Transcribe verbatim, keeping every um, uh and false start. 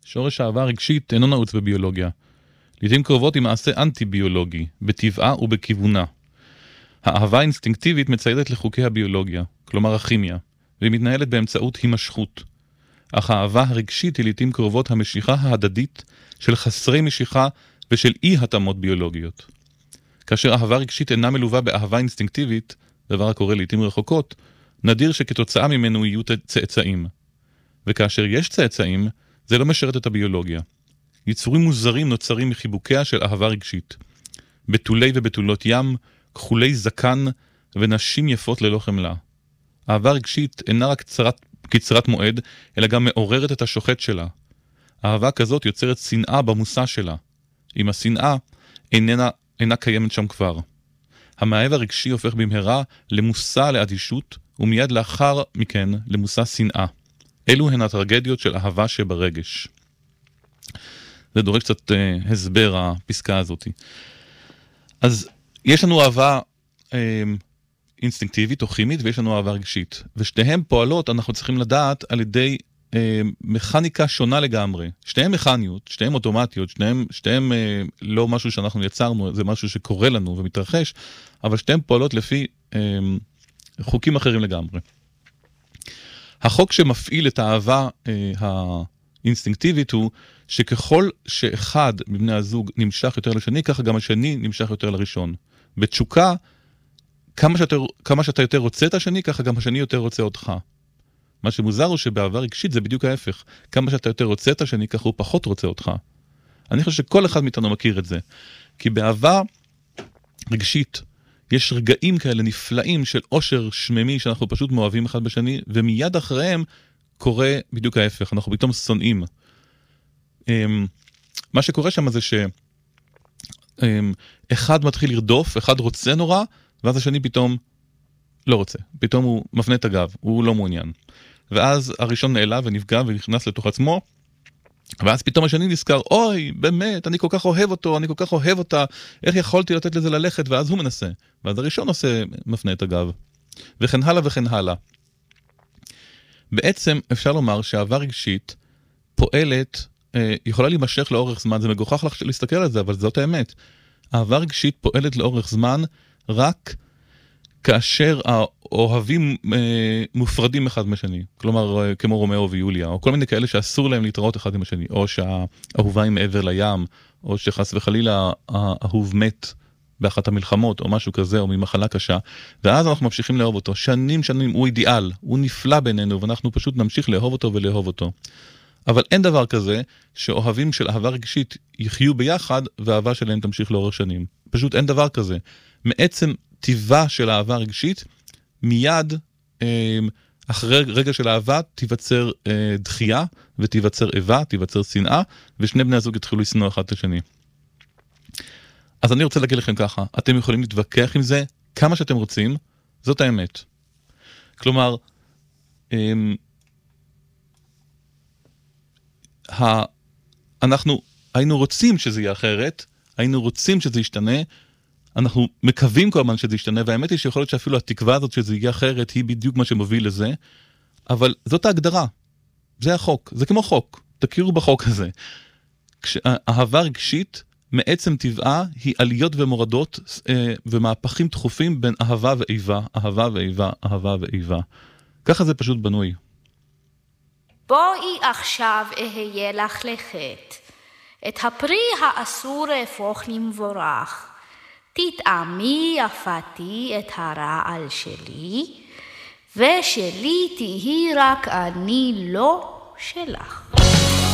שורש האהבה הרגשית אינו נעוץ בביולוגיה. לעתים קרובות היא מעשה אנטי-ביולוגי, בטבעה ובכיוונה. האהבה האינסטינקטיבית מציידת לחוקי הביולוגיה, כלומר הכימיה, והיא מתנהלת באמצעות הימשכות. אך האהבה הרגשית היא לעתים קרובות המשיכה ההדדית של חסרי משיכה ושל אי-התאמות ביולוגיות. כאשר אהבה רגשית אינה מלווה באהבה אינסטינקטיבית, דבר הקורה לעתים רחוקות, נדיר שכתוצאה ממנו יהיו צאצאים. וכאשר יש צאצאים, זה לא משרת את הביולוגיה. יצורים מוזרים נוצרים מחיבוקיה של אהבה רגשית. בתולי ובתולות ים, כחולי זקן ונשים יפות ללא חמלה. אהבה רגשית אינה רק קצרת, קצרת מועד, אלא גם מעוררת את השוחט שלה. אהבה כזאת יוצרת שנאה במושא שלה. אם השנאה איננה, אינה קיימת שם כבר. המאהב הרגשי הופך במהרה למושא לאדישות, ומיד לאחר מכן למושא שנאה. אלו הן הטרגדיות של אהבה שברגש. זה דורש קצת אה, הסבר הפסקה הזאת. אז יש לנו אהבה אה, אינסטינקטיבית או כימית, ויש לנו אהבה רגשית. ושתיהן פועלות, אנחנו צריכים לדעת, על ידי אה, מכניקה שונה לגמרי. שתיהן מכניות, שתיהן אוטומטיות, שתיהן, שתיהן אה, לא משהו שאנחנו יצרנו, זה משהו שקורה לנו ומתרחש, אבל שתיהן פועלות לפי אה, חוקים אחרים לגמרי. החוק שמפעיל את האהבה אה, האינסטינקטיבית הוא שככל שאחד מבני הזוג נמשך יותר לשני, ככה גם השני נמשך יותר לראשון. בתשוקה, כמה שאתה, כמה שאתה יותר רוצה את השני, ככה גם השני יותר רוצה אותך. מה שמוזר הוא שבאהבה רגשית זה בדיוק ההפך. כמה שאתה יותר רוצה את השני, ככה הוא פחות רוצה אותך. אני חושב שכל אחד מאיתנו מכיר את זה. כי באהבה רגשית, יש רגעים כאלה נפלאים של עושר שממי שאנחנו פשוט מאוהבים אחד בשני, ומיד אחריהם קורה בדיוק ההפך. אנחנו פתאום שונאים. מה שקורה שם זה שאחד מתחיל לרדוף, אחד רוצה נורא, ואז השני פתאום לא רוצה. פתאום הוא מפנה את הגב, הוא לא מעוניין. ואז הראשון נעלב ונפגע ונכנס לתוך עצמו, ואז פתאום השני נזכר, אוי, באמת, אני כל כך אוהב אותו, אני כל כך אוהב אותה, איך יכולתי לתת לזה ללכת? ואז הוא מנסה. ואז הראשון עושה, מפנה את הגב. וכן הלאה וכן הלאה. בעצם אפשר לומר שהאהבה רגשית פועלת, אה, יכולה להימשך לאורך זמן, זה מגוחך לך להסתכל על זה, אבל זאת האמת. אהבה רגשית פועלת לאורך זמן, רק כאשר האוהבים אה, מופרדים אחד משני. כלומר, אה, כמו רומאו ויוליה, או כל מיני כאלה שאסור להם להתראות אחד עם השני, או שהאהובה היא מעבר לים, או שחס וחלילה האהוב מת באחת המלחמות, או משהו כזה, או ממחלה קשה, ואז אנחנו ממשיכים לאהוב אותו. שנים שנים הוא אידיאל, הוא נפלא בינינו, ואנחנו פשוט נמשיך לאהוב אותו ולאהוב אותו. אבל אין דבר כזה שאוהבים של אהבה רגשית יחיו ביחד, והאהבה שלהם תמשיך לאורך שנים. פשוט אין דבר כזה. מעצם טבעה של אהבה רגשית, מיד אחרי רגע של אהבה תיווצר דחייה, ותיווצר איבה, תיווצר שנאה, ושני בני הזוג יתחילו לשנוא אחד את השני. אז אני רוצה להגיד לכם ככה, אתם יכולים להתווכח עם זה כמה שאתם רוצים, זאת האמת. כלומר, אנחנו היינו רוצים שזה יהיה אחרת, היינו רוצים שזה ישתנה, אנחנו מקווים כל הזמן שזה ישתנה, והאמת היא שיכול להיות שאפילו התקווה הזאת שזה יהיה אחרת, היא בדיוק מה שמוביל לזה, אבל זאת ההגדרה, זה החוק, זה כמו חוק, תכירו בחוק הזה. כשאהבה רגשית, מעצם טבעה, היא עליות ומורדות, אה, ומהפכים תכופים בין אהבה ואיבה, אהבה ואיבה, אהבה ואיבה. ככה זה פשוט בנוי. בואי עכשיו אהיה לך לחת, את הפרי האסור הפוך למבורך, תטעמי יפתי את הרעל שלי, ושלי תהי רק אני לא שלך.